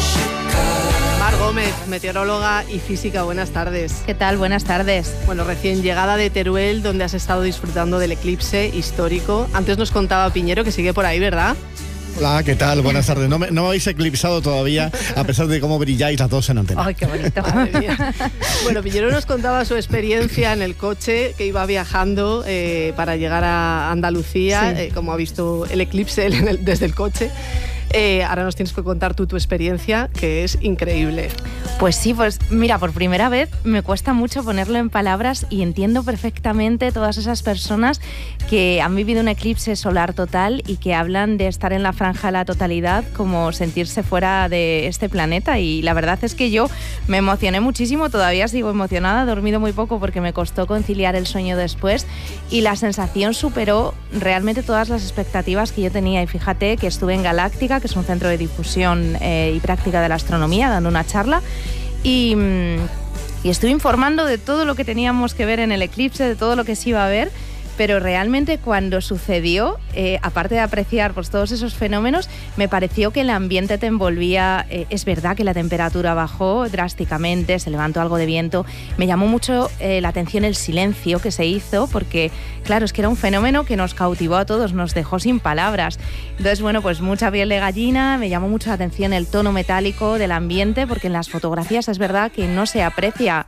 Mar Gómez, meteoróloga y física, buenas tardes. ¿Qué tal? Buenas tardes. Bueno, recién llegada de Teruel, donde has estado disfrutando del eclipse histórico. Antes nos contaba Piñero que sigue por ahí, ¿verdad? Hola, ¿qué tal? Buenas tardes. No me habéis eclipsado todavía, a pesar de cómo brilláis las dos en antena. ¡Ay, qué bonito! Madre mía. Bueno, Piñero nos contaba su experiencia en el coche, que iba viajando para llegar a Andalucía, sí. Como ha visto el eclipse desde el coche. Ahora nos tienes que contar tú tu experiencia, que es increíble. Pues sí, pues mira, por primera vez me cuesta mucho ponerlo en palabras y entiendo perfectamente todas esas personas que han vivido un eclipse solar total y que hablan de estar en la franja de la totalidad como sentirse fuera de este planeta, y la verdad es que yo me emocioné muchísimo, todavía sigo emocionada, he dormido muy poco porque me costó conciliar el sueño después y la sensación superó realmente todas las expectativas que yo tenía. Y fíjate que estuve en Galáctica, que es un centro de difusión y práctica de la astronomía, dando una charla y estuve informando de todo lo que teníamos que ver en el eclipse, de todo lo que se iba a ver, pero realmente cuando sucedió, aparte de apreciar pues, todos esos fenómenos, me pareció que el ambiente te envolvía. Es verdad que la temperatura bajó drásticamente, se levantó algo de viento. Me llamó mucho la atención el silencio que se hizo, porque claro, es que era un fenómeno que nos cautivó a todos, nos dejó sin palabras. Entonces, bueno, pues mucha piel de gallina. Me llamó mucho la atención el tono metálico del ambiente, porque en las fotografías es verdad que no se aprecia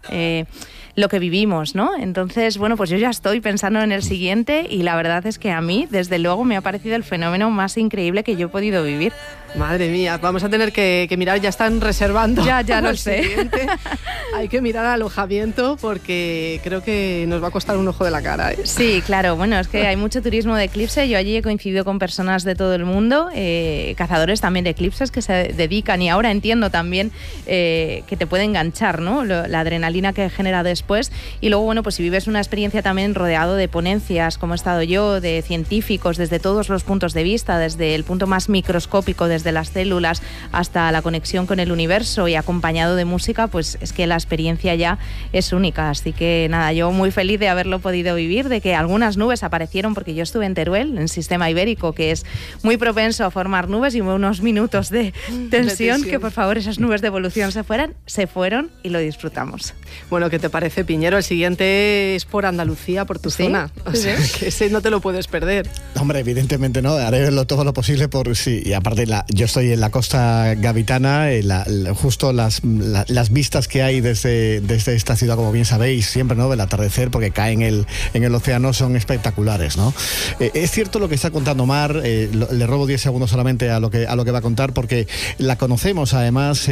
lo que vivimos, ¿no? Entonces, bueno, pues yo ya estoy pensando en el siguiente y la verdad es que a mí, desde luego, me ha parecido el fenómeno más increíble que yo he podido vivir. Madre mía, vamos a tener que mirar, ya están reservando. Ya lo sé. Siguiente. Hay que mirar alojamiento porque creo que nos va a costar un ojo de la cara, ¿eh? Sí, claro, bueno, es que hay mucho turismo de eclipse. Yo allí he coincidido con personas de todo el mundo, cazadores también de eclipses que se dedican, y ahora entiendo también que te puede enganchar, ¿no? La adrenalina que genera después. Y luego, bueno, pues si vives una experiencia también rodeado de ponencias, como he estado yo, de científicos desde todos los puntos de vista, desde el punto más microscópico, desde las células hasta la conexión con el universo, y acompañado de música, pues es que la experiencia ya es única. Así que nada, yo muy feliz de haberlo podido vivir, de que algunas nubes aparecieron, porque yo estuve en Teruel, en el sistema ibérico, que es muy propenso a formar nubes, y hubo unos minutos de tensión, que por favor esas nubes de evolución se fueron y lo disfrutamos. Bueno, ¿qué te parece, Piñero? El siguiente es por Andalucía, por tu zona. O sea, que ese no te lo puedes perder. Hombre, evidentemente no, haré todo lo posible por sí. Y aparte, yo estoy en la costa gaditana, justo las vistas que hay desde esta ciudad, como bien sabéis, siempre, ¿no? El atardecer, porque cae en el océano, son espectaculares, ¿no? Es cierto lo que está contando Mar, le robo 10 segundos solamente a lo que va a contar, porque la conocemos además,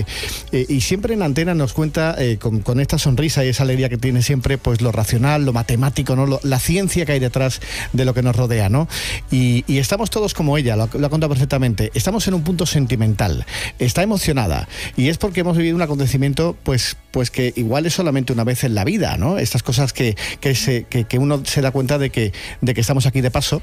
y siempre en Antena nos cuenta con esta sonrisa y esa alegría que tiene siempre, pues lo racional, lo matemático, ¿no? La ciencia que hay detrás de lo que nos rodea, ¿no? Y estamos todos como ella, lo ha contado perfectamente. Estamos en un punto sentimental, está emocionada, y es porque hemos vivido un acontecimiento pues que igual es solamente una vez en la vida, ¿no? Estas cosas que uno se da cuenta de que estamos aquí de paso,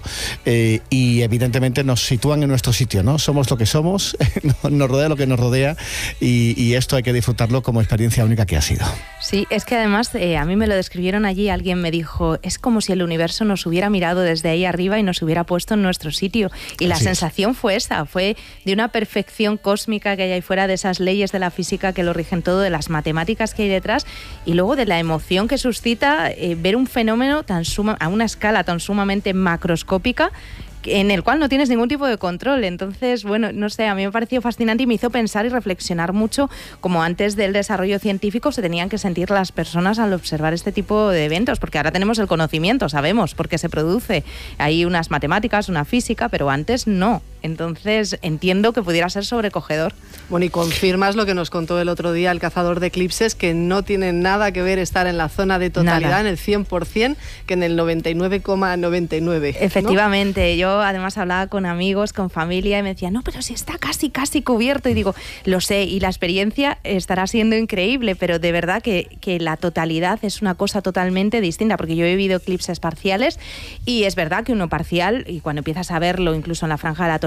y evidentemente nos sitúan en nuestro sitio, ¿no? Somos lo que somos, nos rodea lo que nos rodea, y esto hay que disfrutarlo como experiencia única que ha sido. Sí, es que además a mí me lo describieron allí, alguien me dijo, es como si el universo nos hubiera mirado desde ahí arriba y nos hubiera puesto en nuestro sitio, y la sensación fue esa, fue de una perfección cósmica que hay ahí fuera, de esas leyes de la física que lo rigen todo, de las matemáticas que hay detrás, y luego de la emoción que suscita ver un fenómeno a una escala tan sumamente macroscópica, en el cual no tienes ningún tipo de control. Entonces, bueno, no sé, a mí me pareció fascinante y me hizo pensar y reflexionar mucho como antes del desarrollo científico se tenían que sentir las personas al observar este tipo de eventos, porque ahora tenemos el conocimiento, sabemos por qué se produce, hay unas matemáticas, una física, pero antes no. Entonces entiendo que pudiera ser sobrecogedor. Bueno, y confirmas lo que nos contó el otro día el cazador de eclipses, que no tiene nada que ver estar en la zona de totalidad, nada, en el 100%, que en el 99,99. Efectivamente, ¿no? Yo además hablaba con amigos, con familia, y me decían, no, pero si está casi cubierto, y digo, lo sé, y la experiencia estará siendo increíble, pero de verdad que la totalidad es una cosa totalmente distinta, porque yo he vivido eclipses parciales, y es verdad que uno parcial, y cuando empiezas a verlo incluso en la franja de la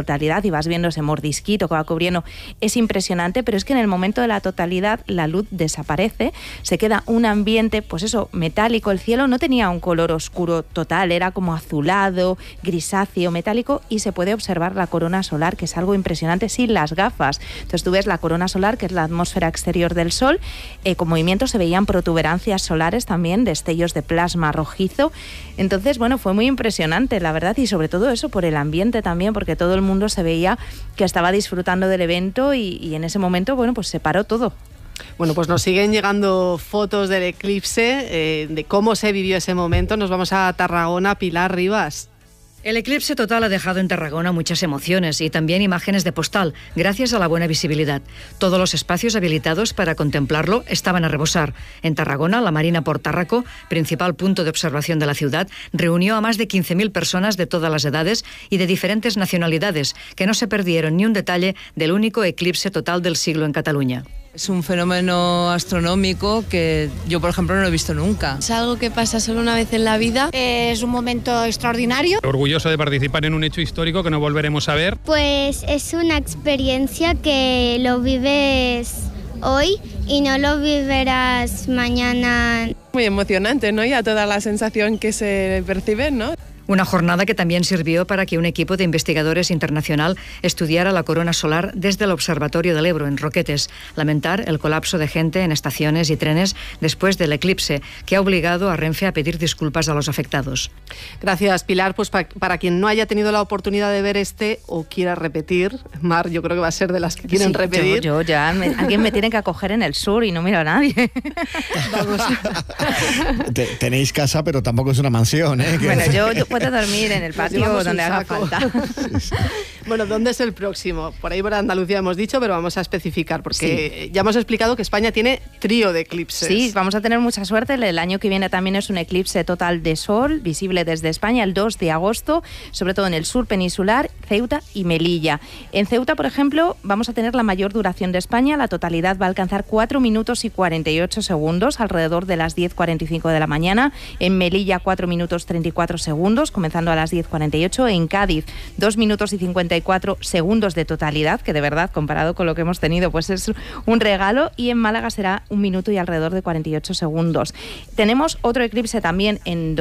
totalidad y vas viendo ese mordisquito que va cubriendo, es impresionante, pero es que en el momento de la totalidad la luz desaparece, se queda un ambiente, pues eso, metálico. El cielo no tenía un color oscuro total, era como azulado, grisáceo, metálico, y se puede observar la corona solar, que es algo impresionante sin las gafas. Entonces tú ves la corona solar, que es la atmósfera exterior del Sol, con movimiento se veían protuberancias solares también, destellos de plasma rojizo. Entonces, bueno, fue muy impresionante, la verdad, y sobre todo eso por el ambiente también, porque todo el mundo se veía que estaba disfrutando del evento y en ese momento, bueno, pues se paró todo. Bueno, pues nos siguen llegando fotos del eclipse, de cómo se vivió ese momento. Nos vamos a Tarragona. Pilar Rivas. El eclipse total ha dejado en Tarragona muchas emociones y también imágenes de postal, gracias a la buena visibilidad. Todos los espacios habilitados para contemplarlo estaban a rebosar. En Tarragona, la Marina Portárraco, principal punto de observación de la ciudad, reunió a más de 15.000 personas de todas las edades y de diferentes nacionalidades, que no se perdieron ni un detalle del único eclipse total del siglo en Cataluña. Es un fenómeno astronómico que yo, por ejemplo, no lo he visto nunca. Es algo que pasa solo una vez en la vida. Es un momento extraordinario. Orgulloso de participar en un hecho histórico que no volveremos a ver. Pues es una experiencia que lo vives hoy y no lo vivirás mañana. Muy emocionante, ¿no? Y a toda la sensación que se percibe, ¿no? Una jornada que también sirvió para que un equipo de investigadores internacional estudiara la corona solar desde el Observatorio del Ebro, en Roquetes. Lamentar el colapso de gente en estaciones y trenes después del eclipse, que ha obligado a Renfe a pedir disculpas a los afectados. Gracias, Pilar. Pues para quien no haya tenido la oportunidad de ver o quiera repetir, Mar, yo creo que va a ser de las que quieren repetir. Yo ya, alguien me tiene que acoger en el sur y no miro a nadie. Vamos. Tenéis casa, pero tampoco es una mansión, ¿eh? Bueno, yo puedo dormir en el patio donde haga falta. Sí. Bueno, ¿dónde es el próximo? Por ahí por Andalucía hemos dicho, pero vamos a especificar, porque ya hemos explicado que España tiene trío de eclipses. Sí, vamos a tener mucha suerte. El año que viene también es un eclipse total de sol, visible desde España, el 2 de agosto, sobre todo en el sur peninsular, Ceuta y Melilla. En Ceuta, por ejemplo, vamos a tener la mayor duración de España. La totalidad va a alcanzar 4 minutos y 48 segundos, alrededor de las 10:45 de la mañana. En Melilla, 4 minutos 34 segundos, comenzando a las 10:48. En Cádiz, 2 minutos y 54 segundos de totalidad, que de verdad, comparado con lo que hemos tenido, pues es un regalo. Y en Málaga será 1 minuto y alrededor de 48 segundos. Tenemos otro eclipse también en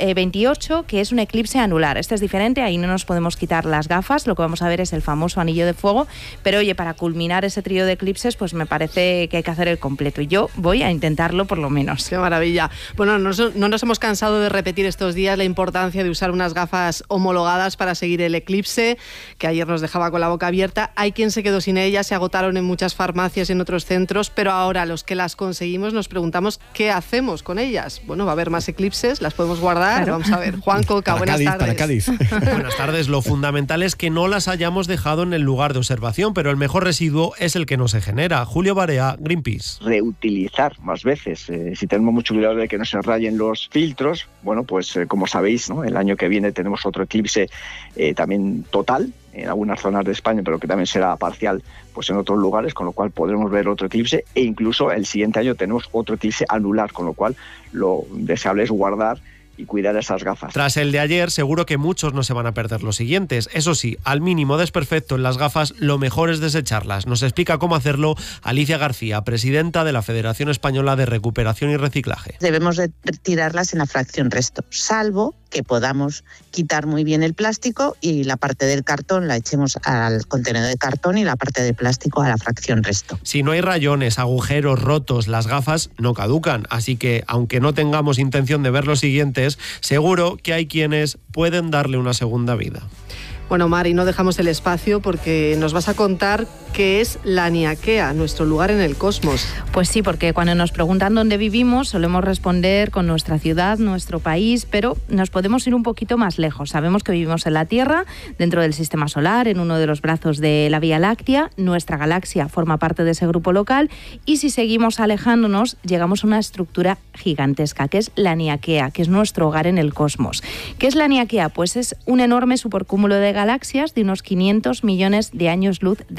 2028, que es un eclipse anular. Este es diferente, ahí no nos podemos quitar las gafas, lo que vamos a ver es el famoso anillo de fuego, pero oye, para culminar ese trío de eclipses, pues me parece que hay que hacer el completo, y yo voy a intentarlo por lo menos. ¡Qué maravilla! Bueno, no nos hemos cansado de repetir estos días la importancia de usar unas gafas homologadas para seguir el eclipse, que ayer nos dejaba con la boca abierta. Hay quien se quedó sin ellas, se agotaron en muchas farmacias y en otros centros, pero ahora los que las conseguimos nos preguntamos qué hacemos con ellas. Bueno, va a haber más eclipses, las podemos guardar. Claro. Vamos a ver. Juan Coca, buenas tardes. Para Cádiz. Buenas tardes. Lo fundamental es que no las hayamos dejado en el lugar de observación, pero el mejor residuo es el que no se genera. Julio Barea, Greenpeace. Reutilizar más veces. Si tenemos mucho cuidado de que no se rayen los filtros, bueno, pues como sabéis, ¿no? El año que viene tenemos otro eclipse también total en algunas zonas de España, pero que también será parcial pues en otros lugares, con lo cual podremos ver otro eclipse, e incluso el siguiente año tenemos otro eclipse anular, con lo cual lo deseable es guardar y cuidar esas gafas. Tras el de ayer, seguro que muchos no se van a perder los siguientes. Eso sí, al mínimo desperfecto en las gafas, lo mejor es desecharlas. Nos explica cómo hacerlo Alicia García, presidenta de la Federación Española de Recuperación y Reciclaje. Debemos de tirarlas en la fracción resto, salvo que podamos quitar muy bien el plástico y la parte del cartón la echemos al contenedor de cartón y la parte de plástico a la fracción resto. Si no hay rayones, agujeros, rotos, las gafas no caducan. Así que, aunque no tengamos intención de ver los siguientes, seguro que hay quienes pueden darle una segunda vida. Bueno, Mari, no dejamos el espacio porque nos vas a contar qué es Laniakea, nuestro lugar en el cosmos. Pues sí, porque cuando nos preguntan dónde vivimos solemos responder con nuestra ciudad, nuestro país, pero nos podemos ir un poquito más lejos. Sabemos que vivimos en la Tierra, dentro del Sistema Solar, en uno de los brazos de la Vía Láctea. Nuestra galaxia forma parte de ese grupo local y si seguimos alejándonos llegamos a una estructura gigantesca, que es Laniakea, que es nuestro hogar en el cosmos. ¿Qué es Laniakea? Pues es un enorme supercúmulo de galaxias de unos 500 millones de años luz de extensión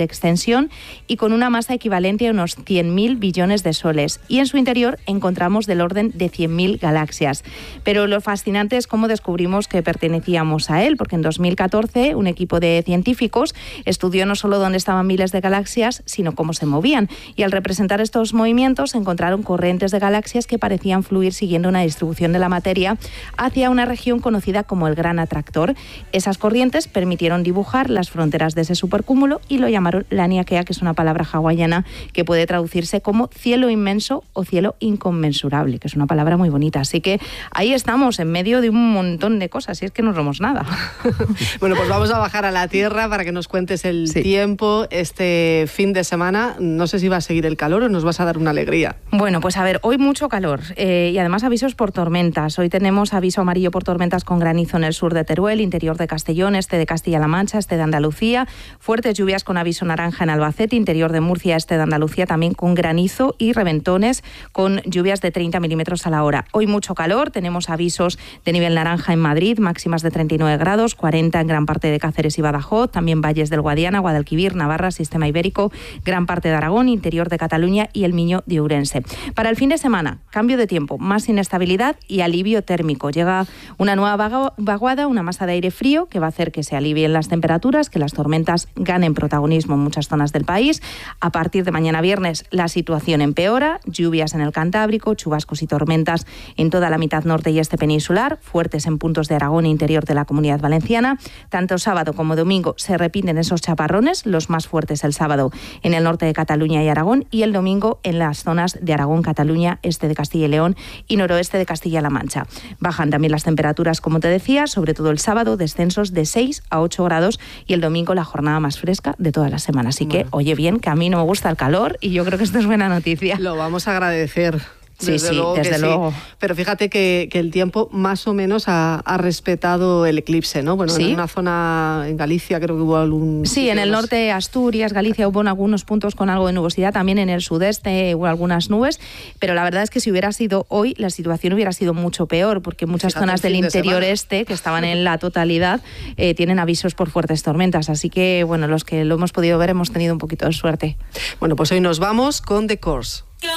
dimensión y con una masa equivalente a unos 100.000 billones de soles. Y en su interior encontramos del orden de 100.000 galaxias. Pero lo fascinante es cómo descubrimos que pertenecíamos a él, porque en 2014 un equipo de científicos estudió no solo dónde estaban miles de galaxias, sino cómo se movían. Y al representar estos movimientos encontraron corrientes de galaxias que parecían fluir siguiendo una distribución de la materia hacia una región conocida como el Gran Atractor. Esas corrientes permitieron dibujar las fronteras de ese supercúmulo y lo llamaron Laniakea, que es una palabra hawaiana que puede traducirse como cielo inmenso o cielo inconmensurable, que es una palabra muy bonita. Así que ahí estamos, en medio de un montón de cosas, y es que no somos nada. Bueno, pues vamos a bajar a la Tierra para que nos cuentes el tiempo este fin de semana. No sé si va a seguir el calor o nos vas a dar una alegría. Bueno, pues a ver, hoy mucho calor y además avisos por tormentas. Hoy tenemos aviso amarillo por tormentas con granizo en el sur de Teruel, interior de Castellón, este de Castilla-La Mancha, este de Andalucía. Fuertes lluvias con aviso naranja en Albacete, interior de Murcia, este de Andalucía, también con granizo y reventones con lluvias de 30 milímetros a la hora. Hoy mucho calor, tenemos avisos de nivel naranja en Madrid, máximas de 39 grados, 40 en gran parte de Cáceres y Badajoz, también valles del Guadiana, Guadalquivir, Navarra, Sistema Ibérico, gran parte de Aragón, interior de Cataluña y el Miño de Ourense. Para el fin de semana, cambio de tiempo, más inestabilidad y alivio térmico. Llega una nueva vaguada, una masa de aire frío que va a hacer que se alivien las temperaturas, que las tormentas ganen protagonismo en muchas zonas del país. A partir de mañana viernes la situación empeora, lluvias en el Cantábrico, chubascos y tormentas en toda la mitad norte y este peninsular, fuertes en puntos de Aragón e interior de la Comunidad Valenciana. Tanto sábado como domingo se repiten esos chaparrones, los más fuertes el sábado en el norte de Cataluña y Aragón y el domingo en las zonas de Aragón, Cataluña, este de Castilla y León y noroeste de Castilla-La Mancha. Bajan también las temperaturas, como te decía, sobre todo el sábado, descensos de 6 a 8 grados y el domingo la jornada más fresca de toda la semana. Así que, oye bien, que a mí no me gusta el calor y yo creo que esto es buena noticia. Lo vamos a agradecer. Desde luego. Pero fíjate que el tiempo más o menos ha respetado el eclipse, ¿no? Bueno, en una zona, en Galicia creo que hubo algún... Sí, en el norte, Asturias, Galicia, hubo en algunos puntos con algo de nubosidad, también en el sudeste hubo algunas nubes, pero la verdad es que si hubiera sido hoy, la situación hubiera sido mucho peor, porque muchas zonas del interior este, que estaban en la totalidad, tienen avisos por fuertes tormentas, así que, bueno, los que lo hemos podido ver hemos tenido un poquito de suerte. Bueno, pues hoy nos vamos con The Course. Go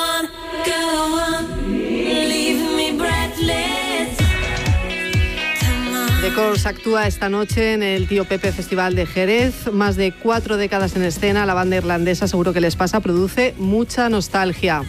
on, leave me breathless. The Course actúa esta noche en el Tío Pepe Festival de Jerez. Más de 4 décadas en escena, la banda irlandesa, seguro que les pasa, produce mucha nostalgia.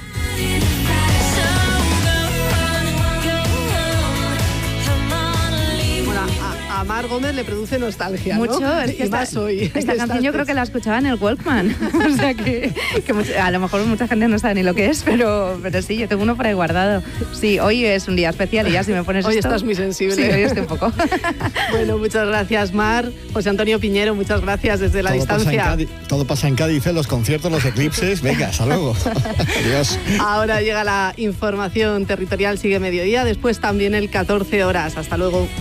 A Mar Gómez le produce nostalgia, mucho, ¿no? es que más hoy. Esta canción yo creo que la escuchaba en el Walkman. O sea que a lo mejor mucha gente no sabe ni lo que es, pero sí, yo tengo uno por ahí guardado. Sí, hoy es un día especial y ya si me pones hoy esto... estás muy sensible. Sí, hoy estoy un poco. Bueno, muchas gracias, Mar. José Antonio Piñero, muchas gracias desde la distancia. Todo pasa en Cádiz, los conciertos, los eclipses. Venga, hasta luego. Adiós. Ahora llega la información territorial, sigue mediodía, después también el 14 horas. Hasta luego.